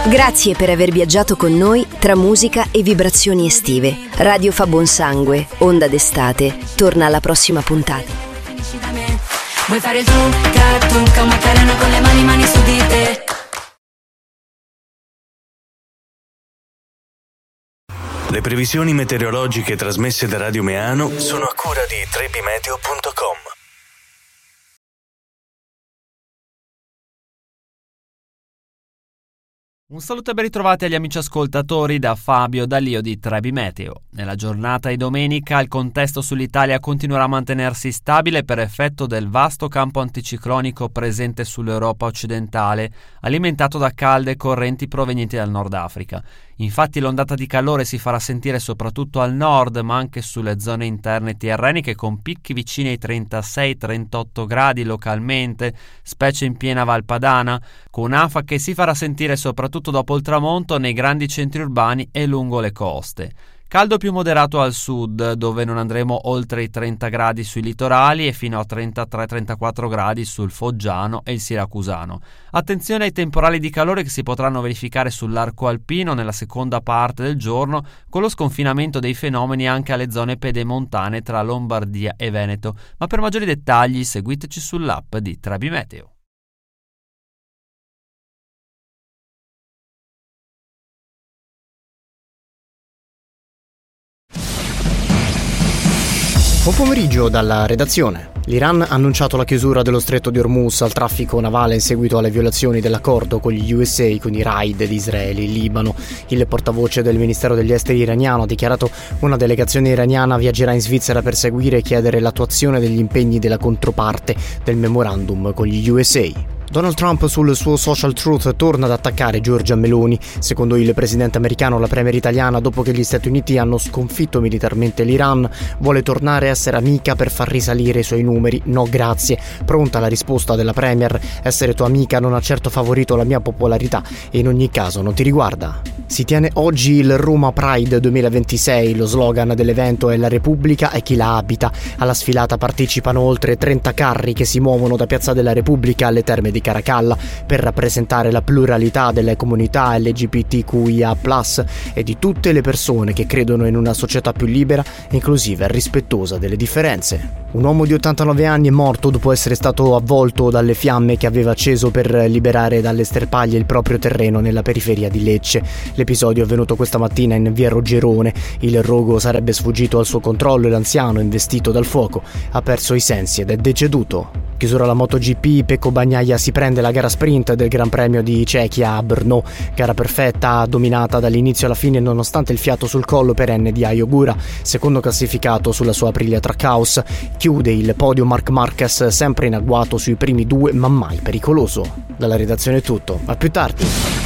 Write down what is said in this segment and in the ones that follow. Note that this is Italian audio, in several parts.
Grazie per aver viaggiato con noi tra musica e vibrazioni estive. Radio fa buon sangue, onda d'estate, torna alla prossima puntata. Vuoi fare il tuca, un macarena con le mani su di te. Le previsioni meteorologiche trasmesse da Radio Meano sono a cura di trebimeteo.com. Un saluto e ben ritrovati agli amici ascoltatori da Fabio D'Alio di Trebi Meteo. Nella giornata di domenica il contesto sull'Italia continuerà a mantenersi stabile per effetto del vasto campo anticiclonico presente sull'Europa occidentale, alimentato da calde correnti provenienti dal Nord Africa. Infatti l'ondata di calore si farà sentire soprattutto al nord, ma anche sulle zone interne tirreniche, con picchi vicini ai 36-38 gradi localmente, specie in piena Val Padana, con afa che si farà sentire soprattutto dopo il tramonto nei grandi centri urbani e lungo le coste. Caldo più moderato al sud, dove non andremo oltre i 30 gradi sui litorali e fino a 33-34 gradi sul Foggiano e il Siracusano. Attenzione ai temporali di calore che si potranno verificare sull'arco alpino nella seconda parte del giorno, con lo sconfinamento dei fenomeni anche alle zone pedemontane tra Lombardia e Veneto. Ma per maggiori dettagli seguiteci sull'app di Trebi Meteo. Buon pomeriggio dalla redazione. L'Iran ha annunciato la chiusura dello stretto di Hormuz al traffico navale in seguito alle violazioni dell'accordo con gli USA con i raid di Israele in Libano. Il portavoce del Ministero degli Esteri iraniano ha dichiarato: una delegazione iraniana viaggerà in Svizzera per seguire e chiedere l'attuazione degli impegni della controparte del memorandum con gli USA. Donald Trump sul suo social truth torna ad attaccare Giorgia Meloni. Secondo il presidente americano, la premier italiana, dopo che gli Stati Uniti hanno sconfitto militarmente l'Iran, vuole tornare a essere amica per far risalire i suoi numeri. No grazie. Pronta la risposta della premier: essere tua amica non ha certo favorito la mia popolarità e in ogni caso non ti riguarda. Si tiene oggi il Roma Pride 2026, lo slogan dell'evento è "La Repubblica è chi la abita". Alla sfilata partecipano oltre 30 carri che si muovono da Piazza della Repubblica alle Terme di Caracalla per rappresentare la pluralità delle comunità LGBTQIA+ e di tutte le persone che credono in una società più libera, inclusiva e rispettosa delle differenze. Un uomo di 89 anni è morto dopo essere stato avvolto dalle fiamme che aveva acceso per liberare dalle sterpaglie il proprio terreno nella periferia di Lecce. L'episodio è avvenuto questa mattina in via Rogerone. Il rogo sarebbe sfuggito al suo controllo e l'anziano, investito dal fuoco, ha perso i sensi ed è deceduto. Chiusura la MotoGP, Pecco Bagnaia si prende la gara sprint del Gran Premio di Cechia a Brno. Gara perfetta, dominata dall'inizio alla fine nonostante il fiato sul collo perenne di Ayogura, secondo classificato sulla sua Aprilia Trackhouse. Chiude il podio Marc Marquez, sempre in agguato sui primi due ma mai pericoloso. Dalla redazione è tutto, a più tardi.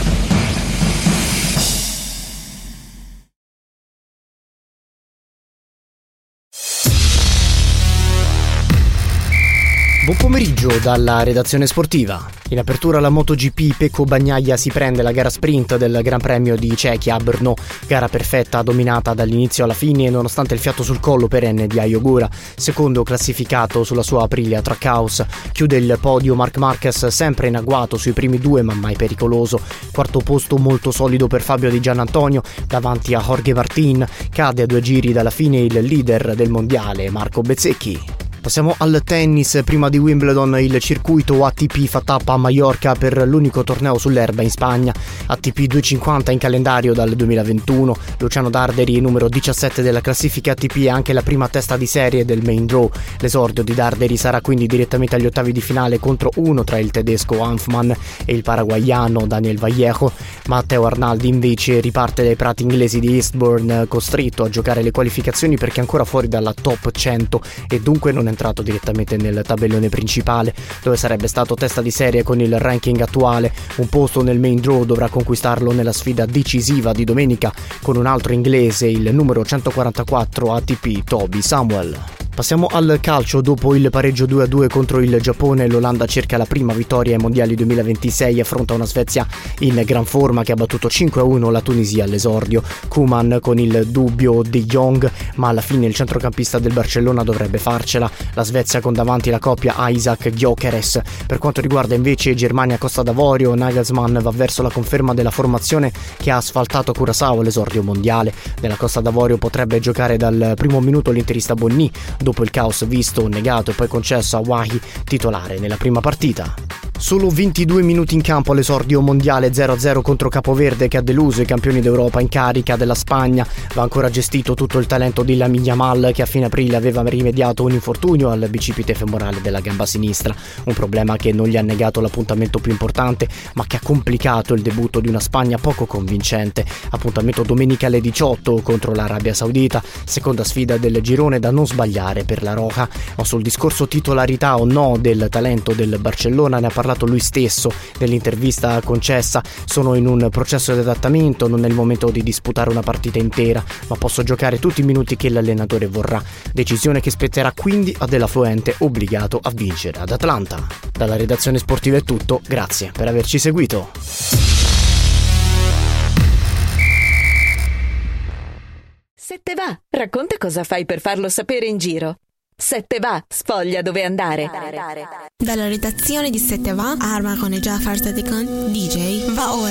Buon pomeriggio dalla redazione sportiva. In apertura la MotoGP, Pecco Bagnaia si prende la gara sprint del Gran Premio di Cechia a Brno. Gara perfetta, dominata dall'inizio alla fine nonostante il fiato sul collo perenne di Ayogura, secondo classificato sulla sua Aprilia Trackhouse. Chiude il podio Marc Marquez, sempre in agguato sui primi due ma mai pericoloso. Quarto posto molto solido per Fabio Di Giannantonio davanti a Jorge Martin. Cade a 2 giri dalla fine il leader del mondiale Marco Bezzecchi. Passiamo al tennis. Prima di Wimbledon il circuito ATP fa tappa a Mallorca per l'unico torneo sull'erba in Spagna. ATP 250 in calendario dal 2021. Luciano Darderi, numero 17 della classifica ATP, è anche la prima testa di serie del main draw. L'esordio di Darderi sarà quindi direttamente agli ottavi di finale contro uno tra il tedesco Hanfmann e il paraguaiano Daniel Vallejo. Matteo Arnaldi invece riparte dai prati inglesi di Eastbourne, costretto a giocare le qualificazioni perché è ancora fuori dalla top 100 e dunque non è entrato direttamente nel tabellone principale, dove sarebbe stato testa di serie con il ranking attuale. Un posto nel main draw dovrà conquistarlo nella sfida decisiva di domenica con un altro inglese, il numero 144 ATP Toby Samuel. Passiamo al calcio. Dopo il pareggio 2-2 contro il Giappone, l'Olanda cerca la prima vittoria ai mondiali 2026 e affronta una Svezia in gran forma che ha battuto 5-1 la Tunisia all'esordio. Koeman con il dubbio De Jong, ma alla fine il centrocampista del Barcellona dovrebbe farcela. La Svezia con davanti la coppia Isaac-Gyökeres. Per quanto riguarda invece Germania-Costa d'Avorio, Nagelsmann va verso la conferma della formazione che ha asfaltato Curaçao all'esordio mondiale. Nella Costa d'Avorio potrebbe giocare dal primo minuto l'interista Bonny, dopo il caos visto, negato e poi concesso a Wahi, titolare nella prima partita. Solo 22 minuti in campo all'esordio mondiale, 0-0 contro Capoverde che ha deluso i campioni d'Europa in carica della Spagna. Va ancora gestito tutto il talento di Lamine Yamal, che a fine aprile aveva rimediato un infortunio al bicipite femorale della gamba sinistra, un problema che non gli ha negato l'appuntamento più importante ma che ha complicato il debutto di una Spagna poco convincente. Appuntamento domenica alle 18 contro l'Arabia Saudita, seconda sfida del girone da non sbagliare per la Roja. Ma sul discorso titolarità o no del talento del Barcellona ne ha parlato lui stesso nell'intervista concessa. Sono in un processo di adattamento, non è il momento di disputare una partita intera, ma posso giocare tutti i minuti che l'allenatore vorrà. Decisione che spetterà quindi a De La Fuente, obbligato a vincere ad Atlanta. Dalla redazione sportiva è tutto, grazie per averci seguito. Se te va, racconta cosa fai per farlo sapere in giro. Se te va, sfoglia dove andare. Dalla redazione di Se te va, Arma con Jafar Sadikan, DJ, va ora